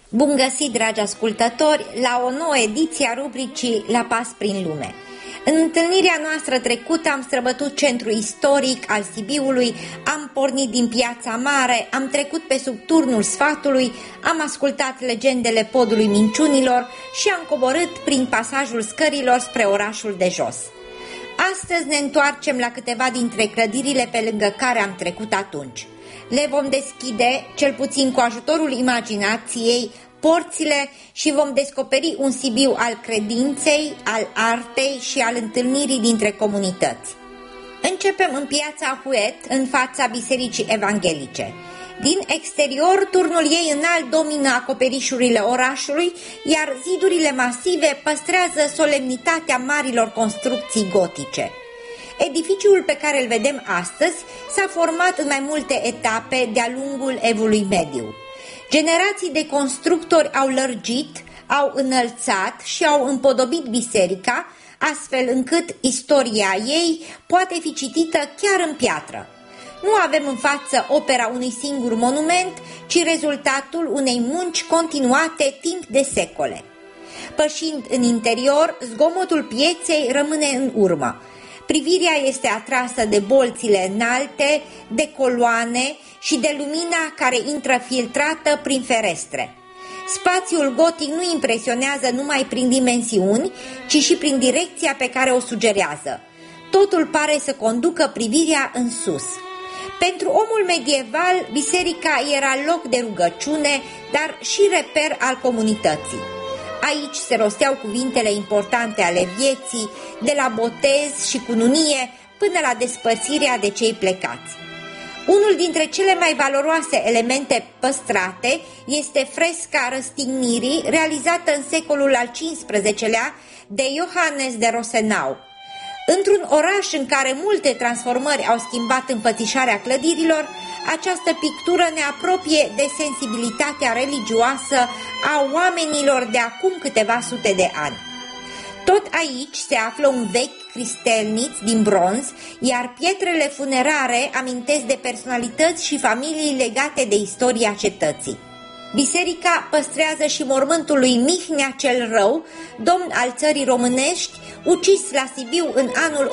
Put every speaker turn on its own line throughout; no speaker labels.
Bun găsit, dragi ascultători, la o nouă ediție a rubricii La Pas prin lume. În întâlnirea noastră trecută am străbătut centrul istoric al Sibiului, am pornit din Piața Mare, am trecut pe sub turnul Sfatului, am ascultat legendele podului minciunilor și am coborât prin pasajul scărilor spre orașul de jos. Astăzi ne întoarcem la câteva dintre clădirile pe lângă care am trecut atunci. Le vom deschide, cel puțin cu ajutorul imaginației, porțile și vom descoperi un Sibiu al credinței, al artei și al întâlnirii dintre comunități. Începem în Piața Huet, în fața Bisericii Evanghelice. Din exterior, turnul ei înalt domină acoperișurile orașului, iar zidurile masive păstrează solemnitatea marilor construcții gotice. Edificiul pe care îl vedem astăzi s-a format în mai multe etape de-a lungul evului mediu. Generații de constructori au lărgit, au înălțat și au împodobit biserica, astfel încât istoria ei poate fi citită chiar în piatră. Nu avem în față opera unui singur monument, ci rezultatul unei munci continuate timp de secole. Pășind în interior, zgomotul pieței rămâne în urmă. Privirea este atrasă de bolțile înalte, de coloane și de lumina care intră filtrată prin ferestre. Spațiul gotic nu impresionează numai prin dimensiuni, ci și prin direcția pe care o sugerează. Totul pare să conducă privirea în sus. Pentru omul medieval, biserica era loc de rugăciune, dar și reper al comunității. Aici se rosteau cuvintele importante ale vieții, de la botez și cununie până la despărțirea de cei plecați. Unul dintre cele mai valoroase elemente păstrate este fresca Răstignirii, realizată în secolul al XV-lea de Johannes de Rosenau. Într-un oraș în care multe transformări au schimbat înfățișarea clădirilor, această pictură ne apropie de sensibilitatea religioasă a oamenilor de acum câteva sute de ani. Tot aici se află un vechi cristelniț din bronz, iar pietrele funerare amintesc de personalități și familii legate de istoria cetății. Biserica păstrează și mormântul lui Mihnea cel Rău, domn al țării românești, ucis la Sibiu în anul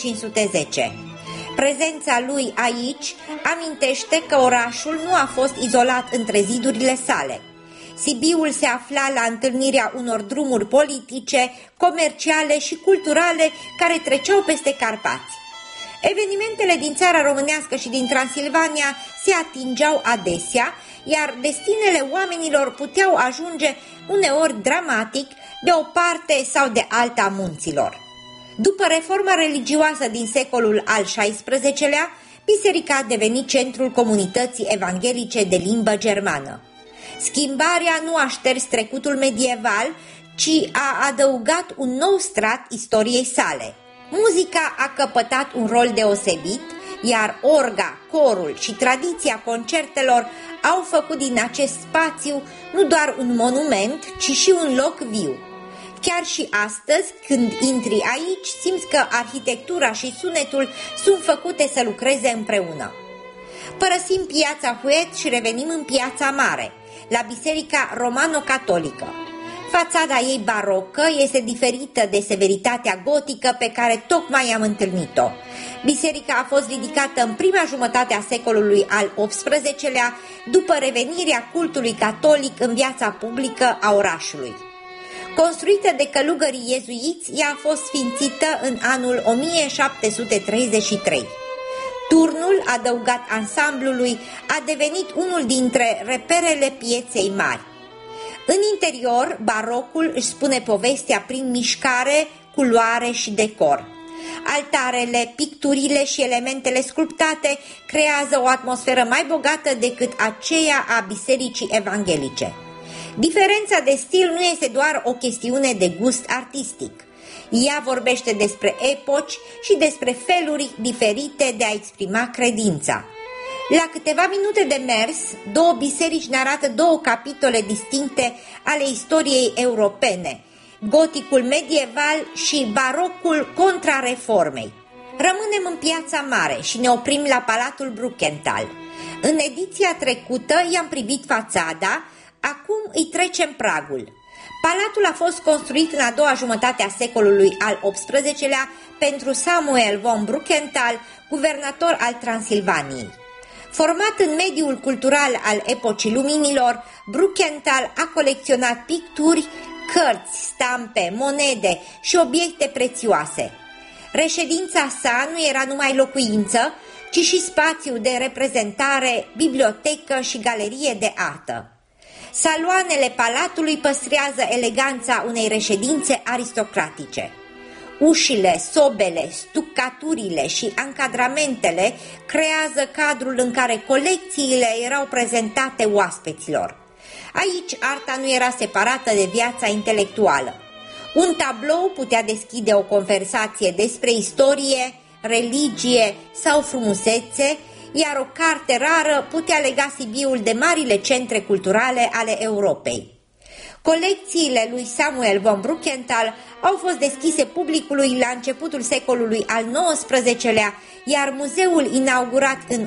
1510. Prezența lui aici amintește că orașul nu a fost izolat între zidurile sale. Sibiul se afla la întâlnirea unor drumuri politice, comerciale și culturale care treceau peste Carpați. Evenimentele din țara românească și din Transilvania se atingeau adesea, iar destinele oamenilor puteau ajunge uneori dramatic de o parte sau de alta a munților. După reforma religioasă din secolul al XVI-lea, biserica a devenit centrul comunității evanghelice de limbă germană. Schimbarea nu a șters trecutul medieval, ci a adăugat un nou strat istoriei sale. Muzica a căpătat un rol deosebit, iar orga, corul și tradiția concertelor au făcut din acest spațiu nu doar un monument, ci și un loc viu. Chiar și astăzi, când intri aici, simți că arhitectura și sunetul sunt făcute să lucreze împreună. Părăsim Piața Huet și revenim în Piața Mare, la Biserica Romano-Catolică. Fațada ei barocă este diferită de severitatea gotică pe care tocmai am întâlnit-o. Biserica a fost ridicată în prima jumătate a secolului al XVIII-lea, după revenirea cultului catolic în viața publică a orașului. Construită de călugării iezuiți, ea a fost sfințită în anul 1733. Turnul, adăugat ansamblului, a devenit unul dintre reperele pieței mari. În interior, barocul își spune povestea prin mișcare, culoare și decor. Altarele, picturile și elementele sculptate creează o atmosferă mai bogată decât aceea a bisericii evanghelice. Diferența de stil nu este doar o chestiune de gust artistic. Ea vorbește despre epoci și despre feluri diferite de a exprima credința. La câteva minute de mers, două biserici ne arată două capitole distincte ale istoriei europene, goticul medieval și barocul contrareformei. Rămânem în Piața Mare și ne oprim la Palatul Brukenthal. În ediția trecută i-am privit fațada, Acum îi trecem pragul. Palatul a fost construit în a doua jumătate a secolului al XVIII-lea pentru Samuel von Brukenthal, guvernator al Transilvaniei. Format în mediul cultural al epocii luminilor, Brukenthal a colecționat picturi, cărți, stampe, monede și obiecte prețioase. Reședința sa nu era numai locuință, ci și spațiu de reprezentare, bibliotecă și galerie de artă. Saloanele palatului păstrează eleganța unei reședințe aristocratice. Ușile, sobele, stucaturile și ancadramentele creează cadrul în care colecțiile erau prezentate oaspeților. Aici arta nu era separată de viața intelectuală. Un tablou putea deschide o conversație despre istorie, religie sau frumusețe, iar o carte rară putea lega Sibiul de marile centre culturale ale Europei. Colecțiile lui Samuel von Brukenthal au fost deschise publicului la începutul secolului al XIX-lea, iar muzeul inaugurat în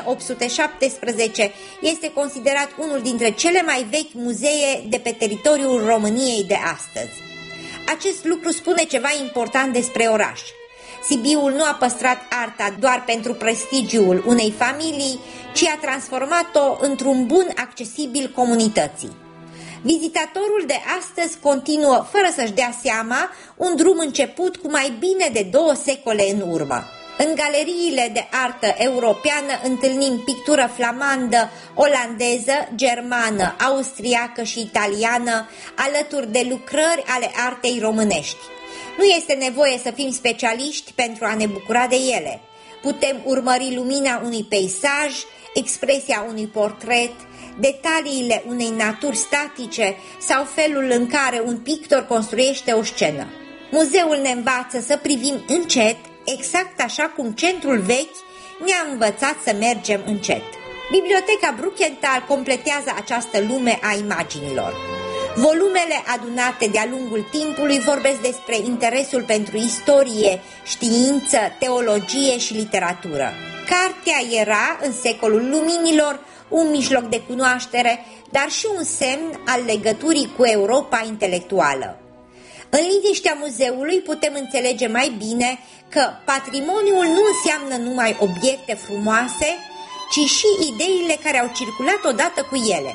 1817 este considerat unul dintre cele mai vechi muzee de pe teritoriul României de astăzi. Acest lucru spune ceva important despre oraș. Sibiul nu a păstrat arta doar pentru prestigiul unei familii, ci a transformat-o într-un bun accesibil comunității. Vizitatorul de astăzi continuă, fără să-și dea seama, un drum început cu mai bine de 2 secole în urmă. În galeriile de artă europeană întâlnim pictură flamandă, olandeză, germană, austriacă și italiană, alături de lucrări ale artei românești. Nu este nevoie să fim specialiști pentru a ne bucura de ele. Putem urmări lumina unui peisaj, expresia unui portret, detaliile unei naturi statice sau felul în care un pictor construiește o scenă. Muzeul ne învață să privim încet, exact așa cum centrul vechi ne-a învățat să mergem încet. Biblioteca Brukenthal completează această lume a imaginilor. Volumele adunate de-a lungul timpului vorbesc despre interesul pentru istorie, știință, teologie și literatură. Cartea era, în secolul luminilor, un mijloc de cunoaștere, dar și un semn al legăturii cu Europa intelectuală. În liniștea muzeului putem înțelege mai bine că patrimoniul nu înseamnă numai obiecte frumoase, ci și ideile care au circulat odată cu ele.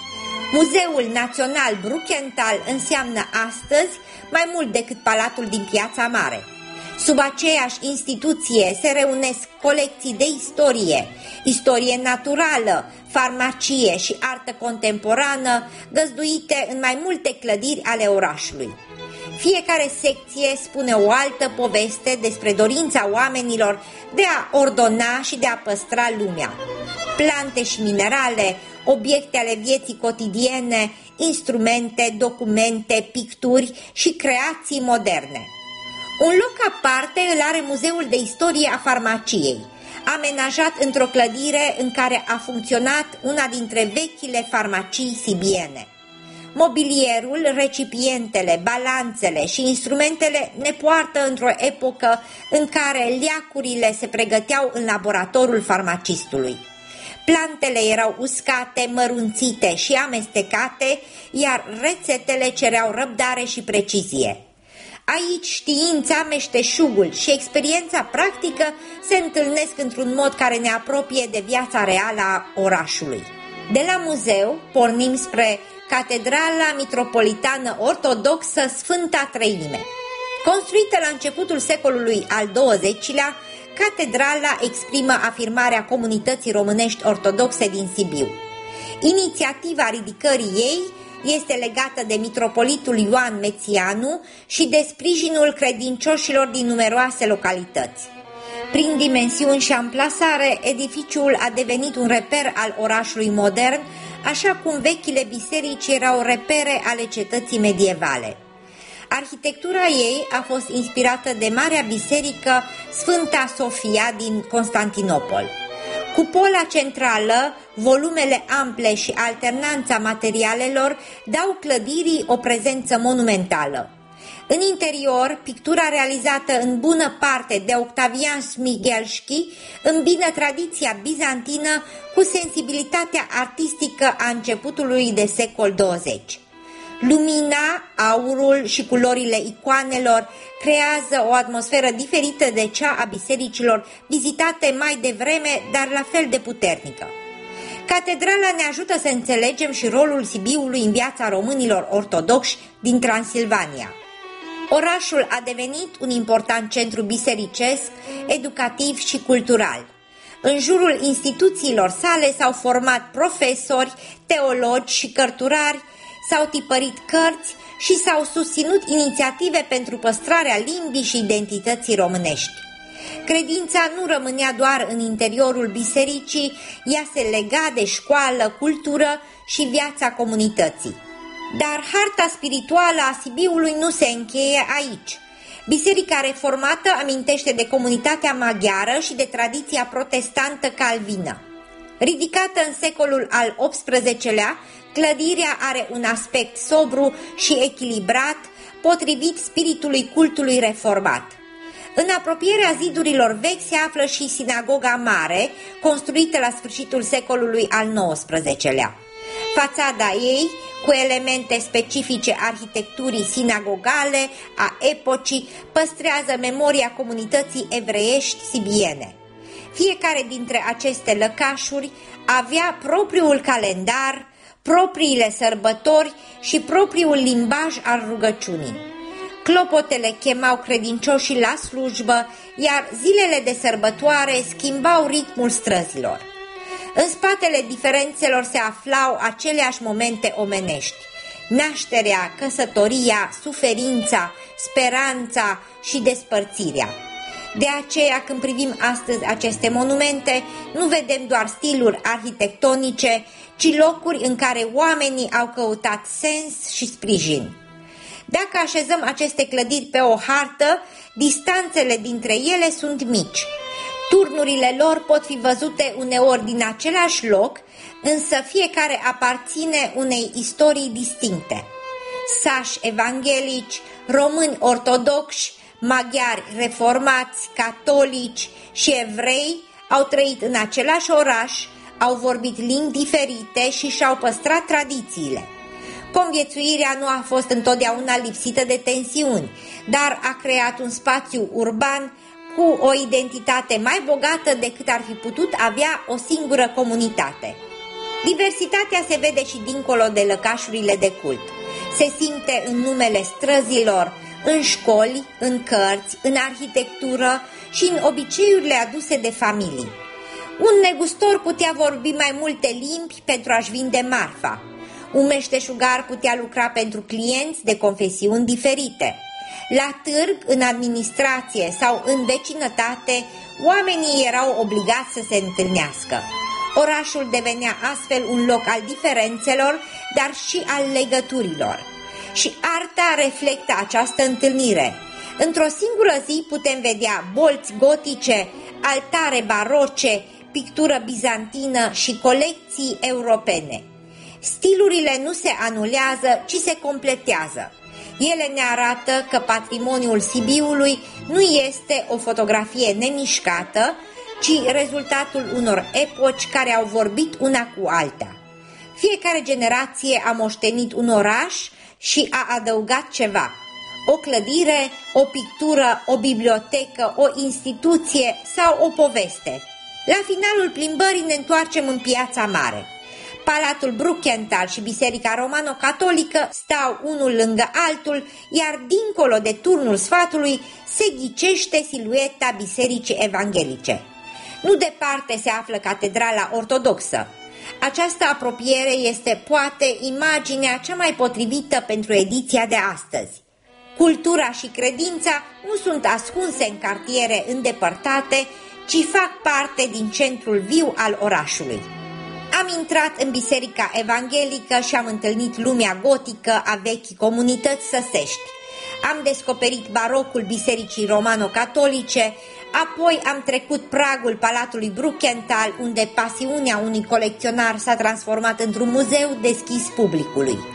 Muzeul Național Brukenthal înseamnă astăzi mai mult decât Palatul din Piața Mare. Sub aceeași instituție se reunesc colecții de istorie, istorie naturală, farmacie și artă contemporană, găzduite în mai multe clădiri ale orașului. Fiecare secție spune o altă poveste despre dorința oamenilor de a ordona și de a păstra lumea. Plante și minerale, obiecte ale vieții cotidiene, instrumente, documente, picturi și creații moderne. Un loc aparte îl are Muzeul de Istorie a Farmaciei, amenajat într-o clădire în care a funcționat una dintre vechile farmacii sibiene. Mobilierul, recipientele, balanțele și instrumentele ne poartă într-o epocă în care leacurile se pregăteau în laboratorul farmacistului. Plantele erau uscate, mărunțite și amestecate, iar rețetele cereau răbdare și precizie. Aici știința, meșteșugul și experiența practică se întâlnesc într-un mod care ne apropie de viața reală a orașului. De la muzeu pornim spre Catedrala Mitropolitană Ortodoxă Sfânta Treime. Construită la începutul secolului al XX-lea, catedrala exprimă afirmarea comunității românești ortodoxe din Sibiu. Inițiativa ridicării ei este legată de mitropolitul Ioan Mețianu și de sprijinul credincioșilor din numeroase localități. Prin dimensiuni și amplasare, edificiul a devenit un reper al orașului modern, așa cum vechile biserici erau repere ale cetății medievale. Arhitectura ei a fost inspirată de Marea Biserică Sfânta Sofia din Constantinopol. Cupola centrală, volumele ample și alternanța materialelor dau clădirii o prezență monumentală. În interior, pictura realizată în bună parte de Octavian Smigelski îmbină tradiția bizantină cu sensibilitatea artistică a începutului de secol 20. Lumina, aurul și culorile icoanelor creează o atmosferă diferită de cea a bisericilor vizitate mai devreme, dar la fel de puternică. Catedrala ne ajută să înțelegem și rolul Sibiului în viața românilor ortodoxi din Transilvania. Orașul a devenit un important centru bisericesc, educativ și cultural. În jurul instituțiilor sale s-au format profesori, teologi și cărturari, s-au tipărit cărți și s-au susținut inițiative pentru păstrarea limbii și identității românești. Credința nu rămânea doar în interiorul bisericii, ea se lega de școală, cultură și viața comunității. Dar harta spirituală a Sibiului nu se încheie aici. Biserica reformată amintește de comunitatea maghiară și de tradiția protestantă calvină. Ridicată în secolul al XVIII-lea, clădirea are un aspect sobru și echilibrat, potrivit spiritului cultului reformat. În apropierea zidurilor vechi se află și sinagoga mare, construită la sfârșitul secolului al XIX-lea. Fațada ei, cu elemente specifice arhitecturii sinagogale a epocii, păstrează memoria comunității evreiești sibiene. Fiecare dintre aceste lăcașuri avea propriul calendar, propriile sărbători și propriul limbaj al rugăciunii. Clopotele chemau credincioșii la slujbă, iar zilele de sărbătoare schimbau ritmul străzilor. În spatele diferențelor se aflau aceleași momente omenești: nașterea, căsătoria, suferința, speranța și despărțirea. De aceea, când privim astăzi aceste monumente, nu vedem doar stiluri arhitectonice, ci locuri în care oamenii au căutat sens și sprijin. Dacă așezăm aceste clădiri pe o hartă, distanțele dintre ele sunt mici. Turnurile lor pot fi văzute uneori din același loc, însă fiecare aparține unei istorii distincte. Sași evanghelici, români ortodoxi, maghiari reformați, catolici și evrei au trăit în același oraș, au vorbit limbi diferite și și-au păstrat tradițiile. Conviețuirea nu a fost întotdeauna lipsită de tensiuni, dar a creat un spațiu urban cu o identitate mai bogată decât ar fi putut avea o singură comunitate. Diversitatea se vede și dincolo de lăcașurile de cult. Se simte în numele străzilor, în școli, în cărți, în arhitectură și în obiceiurile aduse de familii. Un negustor putea vorbi mai multe limbi pentru a-și vinde marfa. Un meșteșugar putea lucra pentru clienți de confesiuni diferite. La târg, în administrație sau în vecinătate, oamenii erau obligați să se întâlnească. Orașul devenea astfel un loc al diferențelor, dar și al legăturilor. Și arta reflectă această întâlnire. Într-o singură zi putem vedea bolți gotice, altare baroce, pictură bizantină și colecții europene. Stilurile nu se anulează, ci se completează. Ele ne arată că patrimoniul Sibiului nu este o fotografie nemișcată, ci rezultatul unor epoci care au vorbit una cu alta. Fiecare generație a moștenit un oraș și a adăugat ceva: o clădire, o pictură, o bibliotecă, o instituție sau o poveste. La finalul plimbării ne întoarcem în Piața Mare. Palatul Bruckenthal și Biserica Romano-Catolică stau unul lângă altul, iar dincolo de Turnul Sfatului se ghicește silueta Bisericii Evanghelice. Nu departe se află Catedrala Ortodoxă. Această apropiere este poate imaginea cea mai potrivită pentru ediția de astăzi. Cultura și credința nu sunt ascunse în cartiere îndepărtate, ci fac parte din centrul viu al orașului. Am intrat în Biserica Evanghelică și am întâlnit lumea gotică a vechii comunități săsești. Am descoperit barocul Bisericii Romano-Catolice, apoi am trecut pragul Palatului Bruckenthal, unde pasiunea unui colecționar s-a transformat într-un muzeu deschis publicului.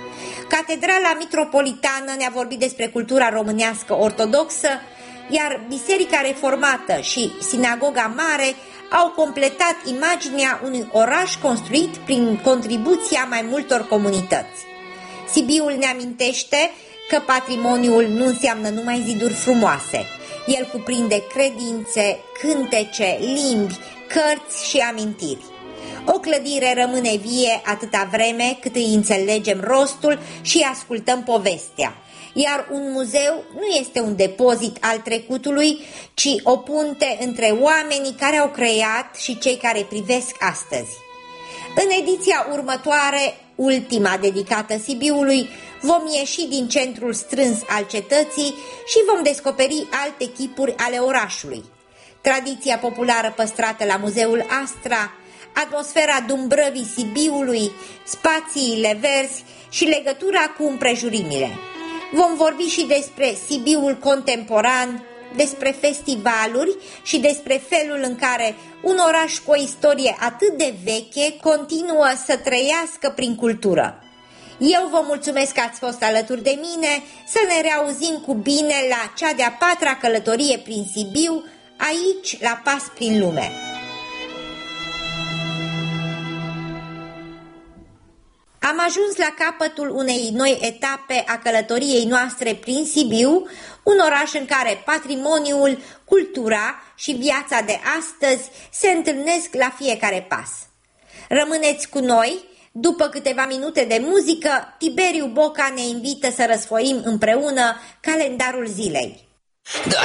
Catedrala Mitropolitană ne-a vorbit despre cultura românească ortodoxă, iar Biserica Reformată și Sinagoga Mare au completat imaginea unui oraș construit prin contribuția mai multor comunități. Sibiul ne amintește că patrimoniul nu înseamnă numai ziduri frumoase. El cuprinde credințe, cântece, limbi, cărți și amintiri. O clădire rămâne vie atâta vreme cât îi înțelegem rostul și ascultăm povestea. Iar un muzeu nu este un depozit al trecutului, ci o punte între oamenii care au creat și cei care privesc astăzi. În ediția următoare, ultima dedicată Sibiului, vom ieși din centrul strâns al cetății și vom descoperi alte chipuri ale orașului. Tradiția populară păstrată la Muzeul Astra, atmosfera Dumbrăvii Sibiului, spațiile verzi și legătura cu împrejurimile. Vom vorbi și despre Sibiul contemporan, despre festivaluri și despre felul în care un oraș cu o istorie atât de veche continuă să trăiască prin cultură. Eu vă mulțumesc că ați fost alături de mine, să ne reauzim cu bine la cea de-a 4-a călătorie prin Sibiu, aici la Pas prin Lume. Am ajuns la capătul unei noi etape a călătoriei noastre prin Sibiu, un oraș în care patrimoniul, cultura și viața de astăzi se întâlnesc la fiecare pas. Rămâneți cu noi, după câteva minute de muzică, Tiberiu Boca ne invită să răsfoim împreună calendarul zilei.